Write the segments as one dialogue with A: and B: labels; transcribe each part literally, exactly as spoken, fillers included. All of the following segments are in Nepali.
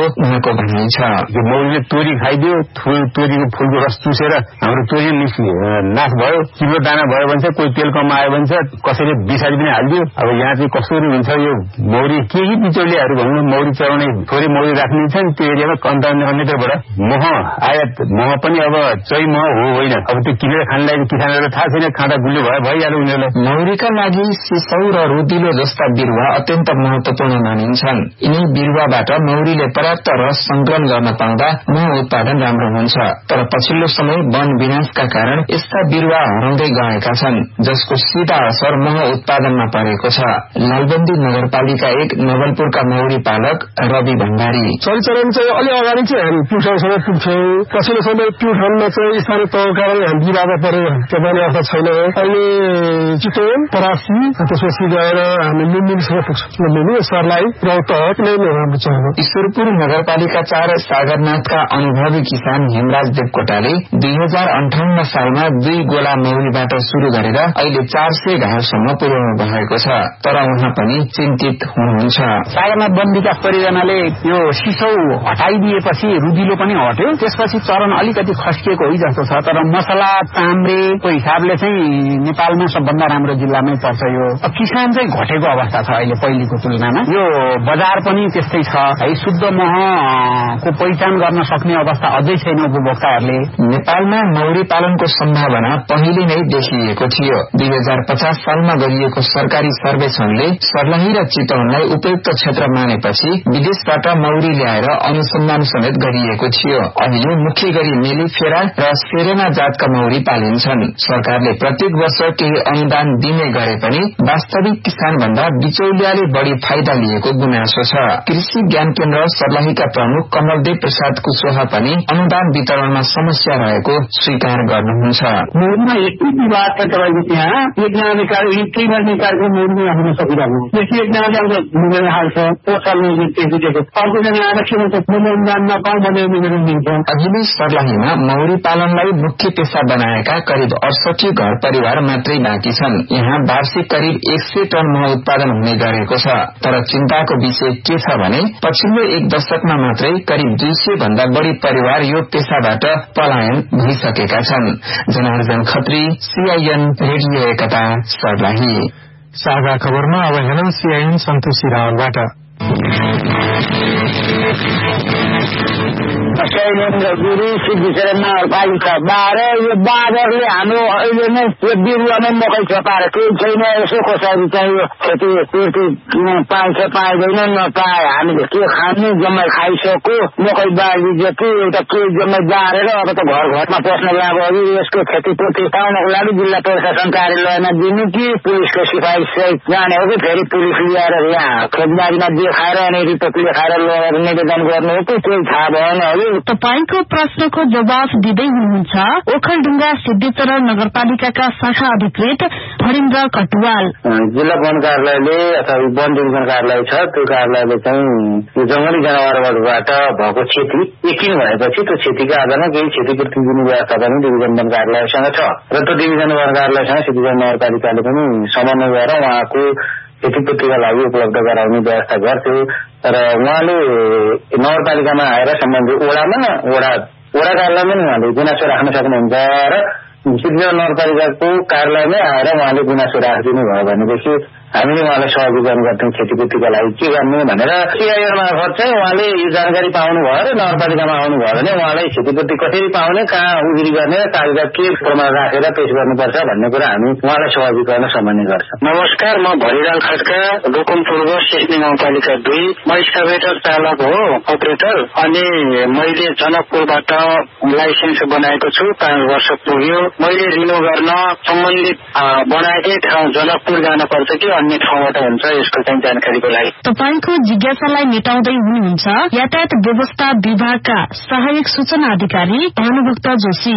A: भएको उहाँको भनाइ छ।
B: मौरीले तोरी खाइदियो, तोरीको फूलको रस चुसेर हाम्रो तोरी नाश भयो, किलो दाना भयो भने चाहिँ कोही तेल कम आयो भने चाहिँ कसैले विषादी पनि हालिदियो। अब यहाँ चाहिँ कसरी हुन्छ यो मौरी के के बिचौलियाहरू भन्नु, मौरी चराउने थोरै मौरी राख्ने छ नि त्यो एरियामा अन्यत्रबाट मह आयात मह पनि अब चै मह हो होइन, अब त्यो किनेर खानलाई किसानहरूलाई थाहा छैन, खाँदा गुल्यो भए भइहाल्यो उनीहरूलाई।
A: मौरीका लागि सिसौ र रुदिलो जस्ता बिरुवा अत्यन्त महत्वपूर्ण मानिन्छन्। यिनी बिरुवाबाट मौरीले पर्याप्त रस संकलन गर्न पाउँदा मह उत्पादन राम्रो हुन्छ। तर पछिल्लो समय वन विनाशका कारण यस्ता बिरुवा हराउँदै गएका छन्, जसको सीधा असर मह उत्पादनमा परेको छ। लालबन्दी नगरपालिका एक नवलपुरका मौरी पालक रवि भण्डारी
C: चलचलन चाहिँ अलि अगाडि चाहिँ हामी प्युठानसम्म पुग्छौँ। पछिल्लो समय प्युठानमा चाहिँ स्थानीय तहको कारणले हामी बिरामा परेर त्यो पनि अवस्था छैन। अहिले चितवन परासी त्यसपछि गएर हामी लुम्बिनीसम्म पुग्छौँ। लुम्बिनी सरलाई रौतहट नै हाम्रो चाहना।
A: ईश्वरपुर नगरपालिका चार सागरनाथका अनुभवी किसान हेमराज देवकोटाले दुई हजार अन्ठाउन्न सालमा दुई गोला मौरीबाट शुरू गरेर अहिले चार सय घरसम्म पुर्याउनु भएको छ। तर उहाँ पनि चिन्तित हुनुहुन्छ।
D: सागरनाथ वन विकास परियोजनाले यो सिसौ हटाइदिएपछि रुदिलो पनि हट्यो, त्यसपछि चरण अलिकति खस्किएको हो जस्तो छ। तर मसला चाम्रेको हिसाबले चाहिँ नेपालमा सबभन्दा राम्रो जिल्लामै पर्छ यो। किसान चाहिँ घटेको अवस्था छ अहिले पहिलेको तुलनामा। यो बजार पनि त्यस्तै छ है, शुद्ध महको पहिचान गर्न सक्ने अवस्था अझै छैन उपभोक्ताहरूले।
A: नेपालमा मौरी पालनको सम्भावना पहिले नै देखिएको थियो। दुई हजार पचास सालमा गरिएको सरकारी सर्वेक्षणले सर्लाही र चितवनलाई उपयुक्त क्षेत्र मानेपछि विदेशबाट मौरी ल्याएर अनुसन्धान समेत गरिएको थियो। अहिले मुख्य गरी मेलिफेरा र सेरेना जातका मौरी पालिन्छन्। सरकारले प्रत्येक वर्ष केही अनुदान दिने गरे पनि वास्तविक किसान भन्दा बिचौलियाले बढ़ी फाइदा लिएको गुनासो छ। कृषि ज्ञान केन्द्र सर्लाहीका प्रमुख कमलदेव प्रसाद कुशवाहा पनि अनुदान वितरणमा समस्या रहेको स्वीकार गर्नुहुन्छ।
D: मौरीमा यति विवाद छ तपाईँको त्यहाँ, एकजनाले कार्य केही गर्ने कार्यक्रम मौरीमा हुन सकिरहेको, त्यसै एकजनाले आउँछ मिलेर हाल्छ पोसाल्नु त्यसको, अर्कोजना आएर के भन्छ मैले अनुदान नपाऊँ भने मिलेर दिन्छ।
A: अहिले सर्लाहीमा मौरी पालनलाई मुख्य पेशा बनाएका करिब अडसठी घर परिवार मात्रै बाँकी छन्। यहाँ वार्षिक करिब एक सय टन मह उत्पादन हुने गरेको छ। तर चिन्ताको विषय के छ भने पछिल्लो एक दशकमा मात्रै करिब दुई सय भन्दा बढ़ी परिवार यो पेशाबाट पलायन भइसकेका छन्। जनार्दन खत्री, सीआईएन रेडियो एकता, सर्लाही।
E: साझा खबरमा अब हेरौं सीआईएन सन्तोषी रावलबाट।
F: शैलेन्द्र गुरु सिद्धिचरण नगरपालिका बाह्र। यो बाँदरले हाम्रो अहिले नै यो बिरुवामै मकै छपाएर केही छैन। यसो कसरी चाहिँ यो क्षतिपूर्ति पाइन्छ पाइँदैन नपाए हामीले के खानु जम्मै खाइसक्यो। मकै बाली जति एउटा के जम्मै बारेर अब त घर घरमा पस्न लाग्यो। अघि यसको क्षतिपूर्ति पाउनको लागि जिल्ला प्रशासन कार्यालयमा दिनु कि पुलिसको सिफारिस जाने हो कि फेरि पुलिस लिएर यहाँ खेतबारीमा देखाएर अनि रिपोर्ट लेखाएर लगेर निवेदन गर्नु हो कि केही थाहा भएन।
G: तपाईको प्रश्नको जवाफ दिँदै हुनुहुन्छ ओखलढुङ्गा सिद्धिचरण नगरपालिकाका शाखा अधिकृत हरिन्द्र कटुवाल।
F: जिल्ला वन कार्यालयले अथवा वन डिभिजन कार्यालय छ, त्यो कार्यालयले चाहिँ यो जंगली जनावरबाट भएको क्षति यकिन भएपछि त्यो क्षतिका आधारमा केही क्षतिपूर्ति दिने व्यवस्था पनि डिभिजन वन कार्यालयसँग छ र त्यो डिभिजन वन कार्यालयसँग सिद्धिचरण नगरपालिकाले पनि समन्वय गरेर उहाँको क्षतिपूर्तिका लागि उपलब्ध गराउने व्यवस्था गर्थ्यो। तर उहाँले नगरपालिकामा आएर सम्बन्धित ओडामा ओडा ओडा कार्यालयमा नि उहाँले गुनासो राख्न सक्नुहुन्छ र सिद्धिचरण नगरपालिकाको कार्यालयमै आएर उहाँले गुनासो राखिदिनु भयो भनेदेखि हामीले उहाँलाई सहयोगीकरण गर्थ्यौँ क्षतिपूर्तिका लागि के गर्ने भनेर। सीआईएन मार्फत चाहिँ उहाँले यो जानकारी पाउनुभयो र नगरपालिकामा आउनुभयो भने उहाँलाई क्षतिपूर्ति कसरी पाउने, कहाँ उजुरी गर्ने, कागजात के प्रमाण राखेर पेश गर्नुपर्छ भन्ने कुरा हामी उहाँलाई सहयोगीकरण सम्बन्धी गर्छौँ।
H: नमस्कार, म भरिलाल खड्का, गोकुल पूर्व सिस्ने गाउँपालिका दुई। म एक्सकाभेटर चालक हो, अपरेटर। अनि मैले जनकपुरबाट लाइसेन्स बनाएको छु, पाँच वर्ष पुग्यो। मैले रिन्यू गर्न सम्बन्धित बनाएकै ठाउँ जनकपुर जानुपर्छ कि अन्य ठाउँबाट हुन्छ, यसको चाहिँ जानकारीको लागि।
G: तपाईको जिज्ञासालाई मेटाउँदै हुनुहुन्छ यातायात व्यवस्था विभागका सहायक सूचना अधिकारी भानुभक्त जोशी।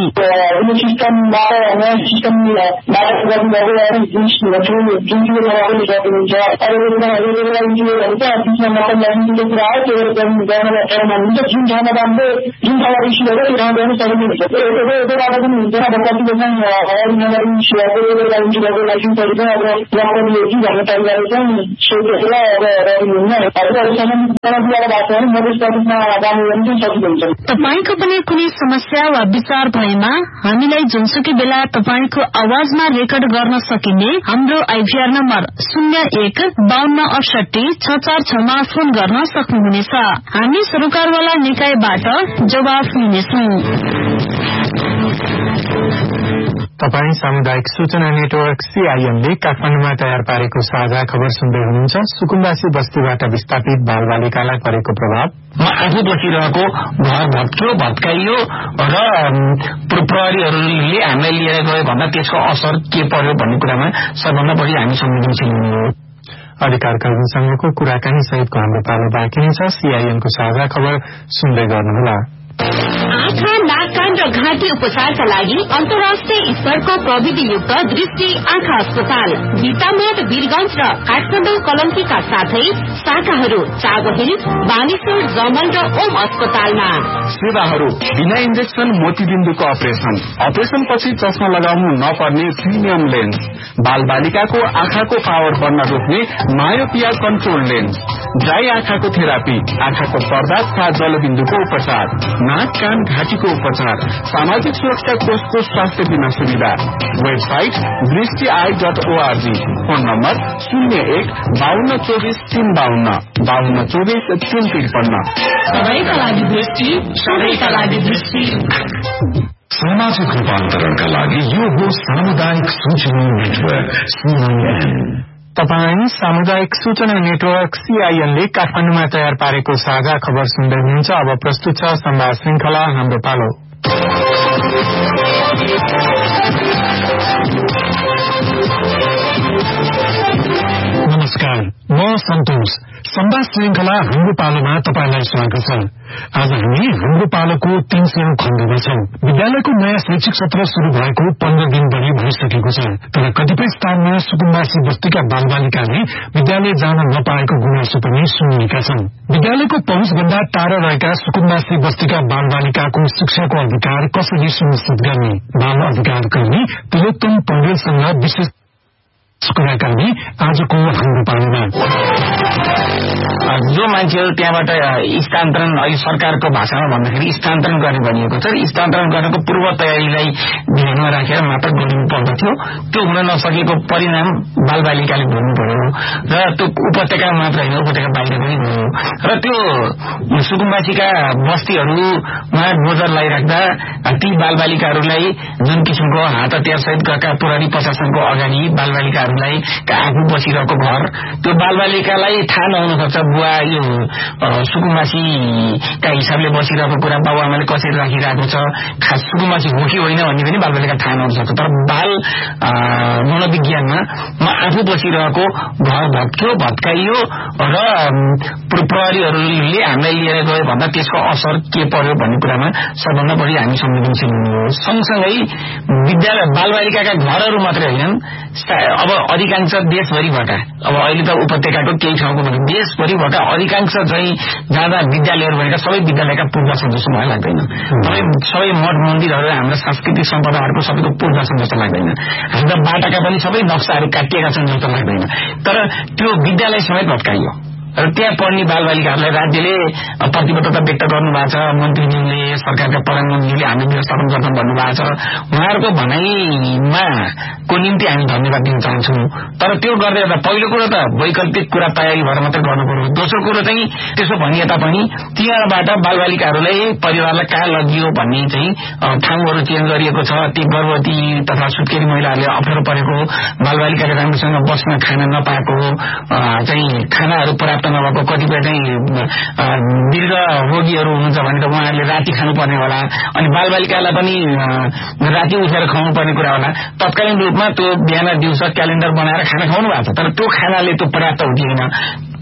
H: गर्ने तरिकाले चाहिँ सोचेलाई अब रहिँदैन अहिलेसम्म जनताबाट मधेस प्रदेशमा जाने पनि सकिन्छ।
G: तपाईको पनि कुनै समस्या वा विचार भएमा हामीलाई जुनसुकै बेला तपाईको आवाजमा रेकर्ड गर्न सकिने हाम्रो आइभीआर नम्बर शून्य एक बाहन्न अडसठी छ चार छमा फोन गर्न सक्नुहुनेछ। हामी सरकारवाला निकायबाट जवाफ लिनेछौं।
E: तपाई सामुदायिक सूचना नेटवर्क सीआईएमले काठमाडौँमा तयार पारेको साझा खबर सुन्दै हुनुहुन्छ। सुकुम्बासी बस्तीबाट विस्थापित बालबालिकालाई परेको प्रभाव।
D: म आफू बसिरहेको घर भत्कियो भत्काइयो र प्रहरीहरूले हामीलाई लिएर गयो भन्दा त्यसको असर के पर्यो भन्ने कुरामा सबभन्दा बढी हामी संवेदनशील हुनु।
E: अधिकार कर्मीसँगको कुराकानी सहितको हाम्रो पालो बाँकी नै छ। सीआईएमको साझा खबर सुन्दै गर्नुहोला।
I: आँखा नाक कान र घाँटी उपचारका लागि अन्तर्राष्ट्रिय स्तरको प्रविधियुक्त दृष्टि आँखा अस्पताल बितामोड वीरगंज र काठमाडौँ कलम्कीका साथै शाखाहरू चाबहिल बानेश्वर जमल र ओम अस्पतालमा
J: सेवाहरू बिना इन्जेक्सन मोतीबिन्दुको अपरेशन अपरेशन पछि चस्मा लगाउनु नपर्ने प्रिमियम लेन्स बाल बालिकाको आँखाको पावर बढ्न रोक्ने मायोपिया कन्ट्रोल लेन्स ड्राई आँखाको थेरापी आँखाको पर्दा तथा जलबिन्दुको उपचार नाक कान घाँटीको उपचार सामाजिक सुरक्षा कोषको स्वास्थ्य बीमा सुविधा वेबसाइट दृष्टि I dot ORG phone number शून्य एक बाहन्न चौबिस तीन बाहन्न बाहन्न चौबिस तीन त्रिपन्न
I: सबैका लागि दृष्टि सबैका लागि दृष्टि।
K: सामाजिक रूपान्तरणका लागि यो हो सामुदायिक सूचना नेटवर्क सीआईएन।
E: तपाई सामुदायिक सूचना नेटवर्क सीआईएनले काठमाडौँमा तयार पारेको साझा खबर सुन्दै हुनुहुन्छ। अब प्रस्तुत छ संवाद श्रृंखला हाम्रो पालो। नमस्कार, म सन्तोष। संवाद श्रृंखला हाम्रो पालोमा तपाईलाई स्वागत छ। आज हामी हाम्रो पालोको तीन सय खण्डमा छौं। विद्यालयको नयाँ शैक्षिक सत्र शुरू भएको पन्ध्र दिन बढी भइसकेको छ, तर कतिपय स्थानमा सुकुम्बासी बस्तीका बालबालिकाले विद्यालय जान नपाएको गुनासो पनि सुनिएका छन्। विद्यालयको पहुँचभन्दा टाढा रहेका सुकुम्बासी बस्तीका बालबालिकाको शिक्षाको अधिकार कसरी सुनिश्चित गर्ने, बाल अधिकार कर्मी तिलोत्तम पौडेलसँग विशेष कुराकानी आजको हाम्रो पालोमा।
D: जो मान्छेहरू त्यहाँबाट स्थानान्तरण अहिले सरकारको भाषामा भन्दाखेरि स्थानान्तरण गर्ने भनिएको छ, स्थानान्तरण गर्नको पूर्व तयारीलाई ध्यानमा राखेर मात्र गर्नु पर्दथ्यो। त्यो हुन नसकेको परिणाम बालबालिकाले भोग्नु पर्यो र त्यो उपत्यका मात्र होइन उपत्यका बाहिर पनि भयो र त्यो सुकुम्बासीका बस्तीहरूमा नजर लगाइराख्दा ती बालबालिकाहरूलाई जुन किसिमको हात हतियार सहित गएका प्रहरी प्रशासनको अगाडि बालबालिकाहरूलाई आफू बसिरहेको घर त्यो बालबालिकालाई थाहा नहुन सक्छ बुवा यो सुकुम्बासीका हिसाबले बसिरहेको कुरा बाबुआमाले कसरी राखिरहेको छ, खास सुकुम्बासी हो कि होइन भन्ने पनि बालबालिका थाहा नहुन सक्छ। तर बाल मनोविज्ञानमा म आफू बसिरहेको घर भत्कियो भत्काइयो र प्रहरीहरूले हामीलाई लिएर गयो भन्दा त्यसको असर के पर्यो भन्ने कुरामा सबभन्दा बढी हामी संवेदनशील हुनु हो। सँगसँगै विद्यालय बालबालिकाका घरहरू मात्रै होइनन्, अब अधिकांश देशभरिबाट अब अहिले त उपत्यकाको केही ठाउँको भने देशभरिबाट अधिकांश चाहिँ जहाँ विद्यालयहरू भनेका सबै विद्यालयका पूर्जा छन् जस्तो मलाई लाग्दैन। सबै मठ मन्दिरहरू हाम्रो सांस्कृतिक सम्पदाहरूको सबैको पूर्जा छन् जस्तो लाग्दैन। हाम्रा बाटाका पनि सबै नक्साहरू काटिएका छन् जस्तो लाग्दैन। तर त्यो विद्यालय समेत भत्काइयो र त्यहाँ पढ्ने बालबालिकाहरूलाई राज्यले प्रतिबद्धता व्यक्त गर्नुभएको छ। मन्त्रीज्यूले सरकारका प्रधानमन्त्रीले हामी व्यवस्थापन गर्न भन्नुभएको छ। उहाँहरूको भनाइमा को निम्ति हामी धन्यवाद दिन चाहन्छौँ। तर त्यो गर्दै गर्दा पहिलो कुरो त वैकल्पिक कुरा तयारी भएर मात्रै गर्नु पर्यो। दोस्रो कुरो चाहिँ त्यसो भनिए तापनि त्यहाँबाट बालबालिकाहरूलाई परिवारलाई कहाँ लगियो भन्ने चाहिँ ठाउँहरू चेन्ज गरिएको छ। ती गर्भवती तथा सुत्केरी महिलाहरूले अप्ठ्यारो परेको, बालबालिकाले राम्रोसँग बस्न खान नपाएको, चाहिँ खानाहरू पर्याप्त नभएको, कतिपय चाहिँ दीर्घ रोगीहरू हुनुहुन्छ भने त उहाँहरूले राति खानुपर्ने होला, अनि बालबालिकालाई पनि राति उठेर खुवाउनु पर्ने कुरा होला। तत्कालीन रूपमा त्यो बिहान दिउँसो क्यालेन्डर बनाएर खाना खुवाउनु भएको छ, तर त्यो खानाले त्यो पर्याप्त हुँदैन।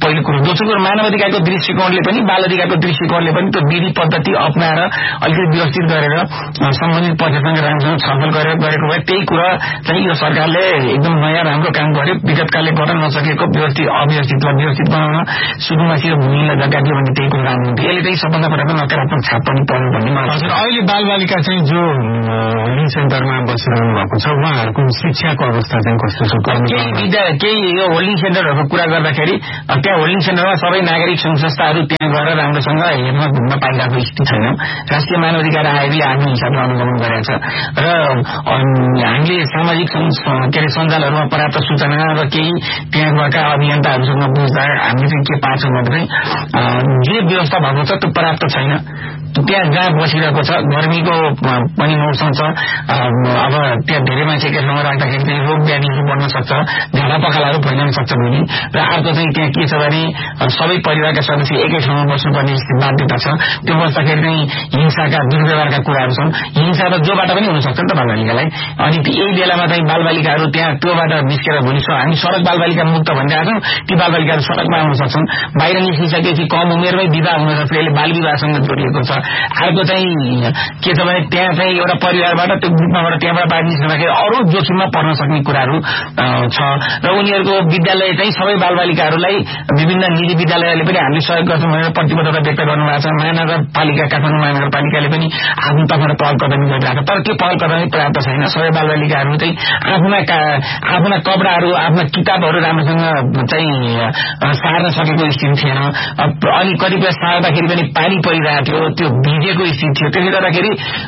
D: पहिलो कुरो। दोस्रो कुरो मानव अधिकारको दृष्टिकोणले पनि बाल अधिकारको दृष्टिकोणले पनि त्यो विधि पद्धति अप्नाएर अलिकति व्यवस्थित गरेर सम्बन्धित पक्षसँग राम्रोसँग छलफल गरेर गरेको भए त्यही कुरा चाहिँ यो सरकारले एकदम नयाँ राम्रो काम गर्यो। विगतकालले गर्न नसकेको व्यवस्थित अव्यवस्थितलाई व्यवस्थित बनाउन सुरुमासी र भूमिलाई जग्गा दियो भने त्यही कुरा राम्रो हुन्थ्यो। यसले चाहिँ सबभन्दा पहिला नकारात्मक छाप पनि पर्यो भन्ने मलाई लाग्छ।
E: अहिले बालबालिका चाहिँ जो होल्डिङ सेन्टरमा बसिरहनु भएको छ उहाँहरूको शिक्षाको अवस्था चाहिँ कस्तो छ?
D: केही विद्यालय केही यो होल्डिङ सेन्टरहरूको कुरा गर्दाखेरि त्यहाँ होल्डिङ सेन्टरमा सबै नागरिक संघ संस्थाहरू त्यहाँ गएर राम्रोसँग हेर्न घुम्न पाइरहेको स्थिति छैन। राष्ट्रिय मानव अधिकार आयोगले आफ्नो हिसाबले अनुगमन गरेको छ र हामीले सामाजिक के अरे सञ्जालहरूमा पर्याप्त सूचना र केही त्यहाँ गएका अभियन्ताहरूसँग बुझ्दा हामीले चाहिँ के पार्छौँ भने जे व्यवस्था भएको छ त्यो पर्याप्त छैन। त्यहाँ जहाँ बसिरहेको छ गर्मीको पनि मौसम छ। अब त्यहाँ धेरै मान्छेसँग राख्दाखेरि चाहिँ रोग व्याधिहरू बढ्न सक्छ, झाडा पखालाहरू फैलिन सक्छ भनी। र अर्को चाहिँ त्यहाँ के छ भने सबै परिवारका सदस्य एकै ठाउँमा बस्नुपर्ने बाध्यता छ। त्यो बस्दाखेरि चाहिँ हिंसाका दुर्व्यवहारका कुराहरू छन्। हिंसा त जोबाट पनि हुन सक्छ नि त बालबालिकालाई। अनि यही बेलामा चाहिँ बालबालिकाहरू त्यहाँ त्योबाट निस्केर भोलि हामी सड़क बालबालिका मुक्त भनिरहेका छौँ, ती बालबालिकाहरू सड़कमा आउन सक्छन्। बाहिर निस्किसकेपछि कम उमेरमै विवाह हुन सक्छ। यसले बाल विवाहसँग जोडिएको छ। अर्को चाहिँ के छ भने त्यहाँ चाहिँ एउटा परिवारबाट त्यो ग्रुपमाबाट त्यहाँबाट बाहिर निस्किँदाखेरि अरू जोखिममा पर्न सक्ने कुराहरू छ। र उनीहरूको विद्यालय चाहिँ सबै बालबालिकाहरूलाई विभिन्न निजी विद्यालयले पनि हामीले सहयोग गर्छौँ भनेर प्रतिबद्धता व्यक्त गर्नुभएको छ। महानगरपालिका काठमाडौँ महानगरपालिकाले पनि आफ्नो तर्फबाट पहल कदमी गरिरहेको छ। तर त्यो पहल कदमी पर्याप्त छैन। सबै बालबालिकाहरू चाहिँ आफ्ना आफ्ना कपडाहरू आफ्ना किताबहरू राम्रोसँग चाहिँ सार्न सकेको स्थिति थिएन। अनि कतिपय सार्दाखेरि पनि पानी परिरहेको थियो, त्यो भिजेको स्थिति थियो। त्यसले गर्दाखेरि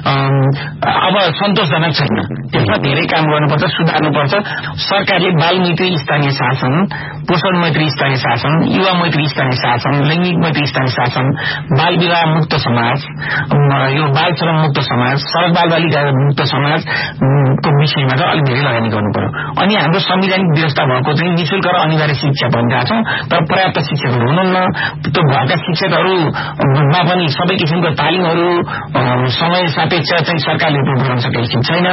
D: अब सन्तोषजनक छैन। त्यसमा धेरै काम गर्नुपर्छ, सुधार्नुपर्छ। सरकारले बाल मैत्री स्थानीय शासन, पोषण मैत्री स्थानीय शासन, युवा मैत्री स्थानीय शासन, लैंगिक मैत्री स्थानीय शासन, बाल विवाह मुक्त समाज, यो बाल श्रम मुक्त समाज, सड़क बाल बालिका मुक्त समाजको विषयमा चाहिँ अलिक धेरै लगानी गर्नु पर्यो। अनि हाम्रो संवैधानिक व्यवस्था भएको चाहिँ निःशुल्क र अनिवार्य शिक्षा भनिरहेका छौँ, तर पर्याप्त शिक्षकहरू हुनुहुन्न। त्यो भएका शिक्षकहरूमा पनि सबै किसिमको तालिमहरू समय सापेक्ष चाहिँ सरकारले उपलब्ध गर्न सकेको छैन।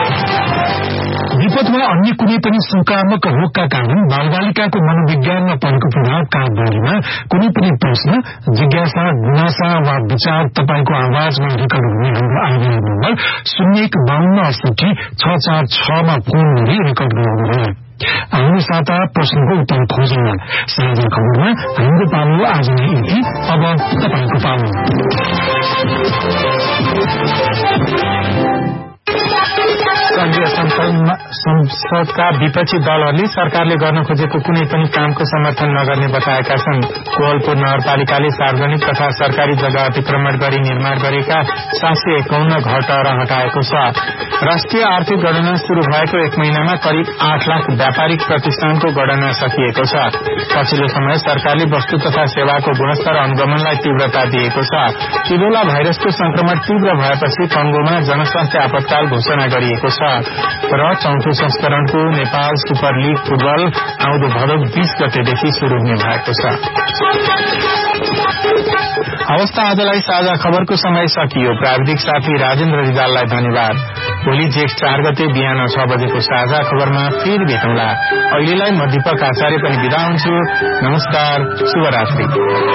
E: विपदमा अन्य कुनै पनि संक्रामक रोगका कारण बालबालिकाको मनोविज्ञानमा परेको प्रभावका बारेमा कुनै पनि प्रश्न, जिज्ञासा, गुनासा वा विचार तपाईँको आवाजमा रेकर्ड हुने हाम्रो आइडिया नम्बर शून्य एक बाहन्न अडसठी छ चार छमा फोन गरी रेकर्ड गराउनुहोला। हाम्रो साता प्रश्नको उत्तर खोज्नु। साझा खबरमा हाम्रो पालो आज नै यति। अब तपाईँको पालो।
L: संघीय संसदका विपक्षी दलहरूले सरकारले गर्न खोजेको कुनै पनि कामको समर्थन नगर्ने बताएका छन्। कोवलपुर नगरपालिकाले सार्वजनिक तथा सरकारी जग्गा अतिक्रमण गरी निर्माण गरेका सात सय एकाउन्न घर टारा हटाएको छ। राष्ट्रिय आर्थिक गणना शुरू भएको एक महिनामा करिब आठ लाख व्यापारिक प्रतिष्ठानको गणना सकिएको छ। पछिल्लो समय सरकारले वस्तु तथा सेवाको गुणस्तर अनुगमनलाई तीव्रता दिएको छ। इबोला भाइरसको संक्रमण तीव्र भएपछि कंगोमा जनस्वास्थ्य आपतकाल घोषणा गरिएको छ। र चौथो संस्करणको नेपाल सुपर लीग फुटबल आउँदो भदौ बीस गतेदेखि शुरू हुने भएको छ। अवस्था आजलाई साझा खबरको समय सकियो। प्राविधिक साथी राजेन्द्र रिजाललाई धन्यवाद। भोलि जेठ चार गते बिहान छ बजेको साझा खबरमा फेरि भेटौँला। अहिलेलाई म दीपक आचार्य पनि बिदा हुन्छु। नमस्कार, शुभरात्रि।